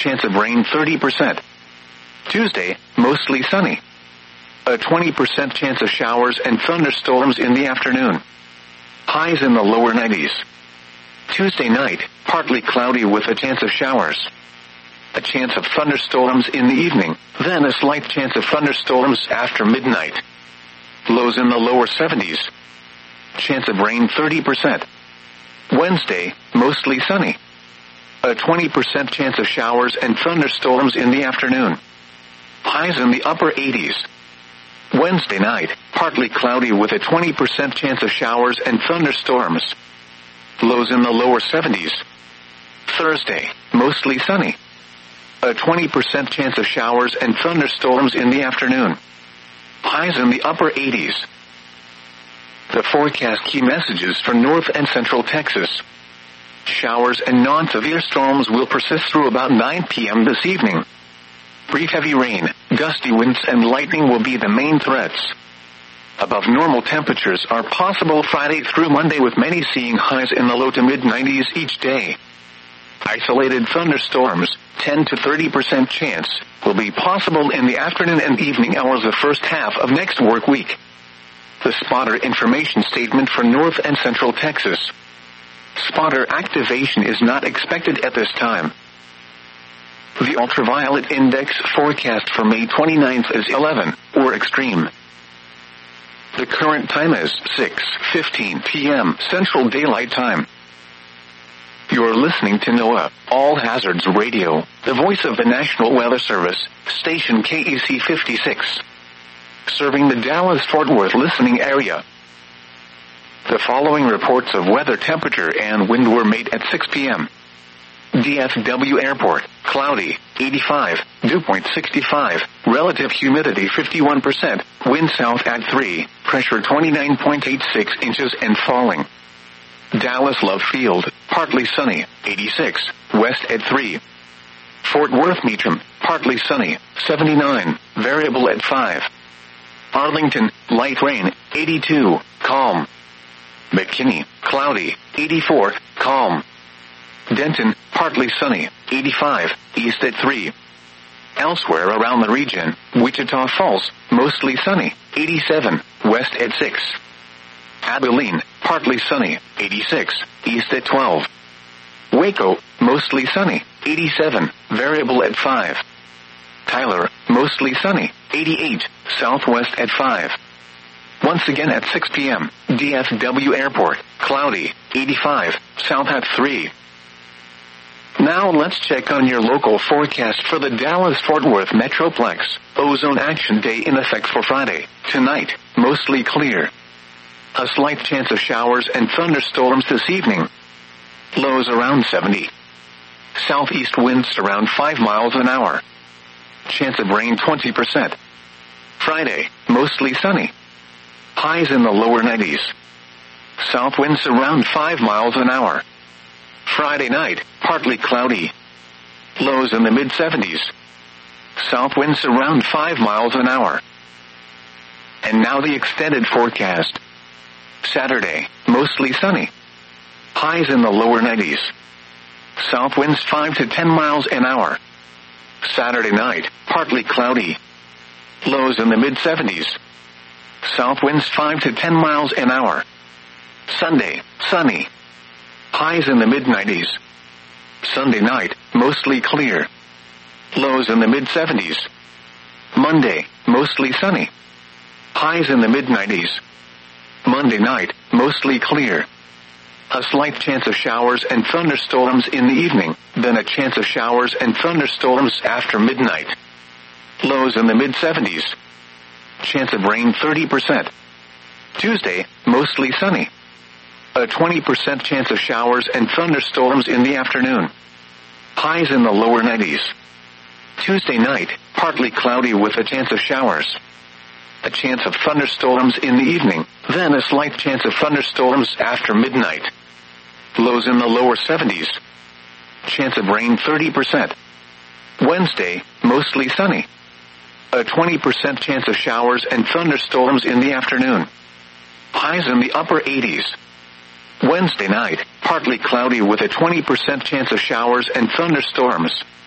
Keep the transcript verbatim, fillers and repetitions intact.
Chance of rain thirty percent. Tuesday, mostly sunny. A twenty percent chance of showers and thunderstorms in the afternoon. Highs in the lower nineties. Tuesday night, partly cloudy with a chance of showers. A chance of thunderstorms in the evening, then a slight chance of thunderstorms after midnight. Lows in the lower seventies. Chance of rain thirty percent. Wednesday, mostly sunny. A twenty percent chance of showers and thunderstorms in the afternoon. Highs in the upper eighties. Wednesday night, partly cloudy with a twenty percent chance of showers and thunderstorms. Lows in the lower seventies. Thursday, mostly sunny. A twenty percent chance of showers and thunderstorms in the afternoon. Highs in the upper eighties. The forecast key messages for North and Central Texas. Showers and non-severe storms will persist through about nine p.m. this evening. Brief heavy rain, gusty winds and lightning will be the main threats. Above normal temperatures are possible Friday through Monday, with many seeing highs in the low to mid nineties each day. Isolated thunderstorms, ten to thirty percent chance, will be possible in the afternoon and evening hours of first half of next work week. The spotter information statement for North and Central Texas. Spotter activation is not expected at this time. The ultraviolet index forecast for May twenty-ninth is eleven, or extreme. The current time is six fifteen p.m. Central Daylight Time. You're listening to NOAA, All Hazards Radio, the voice of the National Weather Service, station K E C fifty-six. Serving the Dallas-Fort Worth listening area. The following reports of weather, temperature, and wind were made at six p.m. D F W Airport, cloudy, eighty-five, dew point sixty-five, relative humidity fifty-one percent, wind south at three, pressure twenty-nine point eight six inches and falling. Dallas Love Field, partly sunny, eighty-six, west at three. Fort Worth Meacham, partly sunny, seventy-nine, variable at five. Arlington, light rain, eighty-two, calm. McKinney, cloudy, eighty-four, calm. Denton, partly sunny, eighty-five, east at three. Elsewhere around the region, Wichita Falls, mostly sunny, eighty-seven, west at six. Abilene, partly sunny, eighty-six, east at twelve. Waco, mostly sunny, eighty-seven, variable at five. Tyler, mostly sunny, eighty-eight, southwest at five. Once again at six p.m., D F W Airport, cloudy, eighty-five, south at three. Now let's check on your local forecast for the Dallas-Fort Worth Metroplex. Ozone Action Day in effect for Friday. Tonight, mostly clear. A slight chance of showers and thunderstorms this evening. Lows around seventy. Southeast winds around five miles an hour. Chance of rain twenty percent. Friday, mostly sunny. Highs in the lower nineties. South winds around five miles an hour. Friday night, partly cloudy. Lows in the mid seventies. South winds around five miles an hour. And now the extended forecast. Saturday, mostly sunny. Highs in the lower nineties. South winds five to ten miles an hour. Saturday night, partly cloudy. Lows in the mid seventies. South winds five to ten miles an hour. Sunday, sunny. Highs in the mid nineties. Sunday night, mostly clear. Lows in the mid seventies. Monday, mostly sunny. Highs in the mid nineties. Monday night, mostly clear. A slight chance of showers and thunderstorms in the evening, then a chance of showers and thunderstorms after midnight. Lows in the mid seventies. Chance of rain thirty percent. Tuesday, mostly sunny. A twenty percent chance of showers and thunderstorms in the afternoon. Highs in the lower nineties. Tuesday night, partly cloudy with a chance of showers. A chance of thunderstorms in the evening, then a slight chance of thunderstorms after midnight. Lows in the lower seventies. Chance of rain thirty percent. Wednesday, mostly sunny. A twenty percent chance of showers and thunderstorms in the afternoon. Highs in the upper eighties. Wednesday night, partly cloudy with a twenty percent chance of showers and thunderstorms.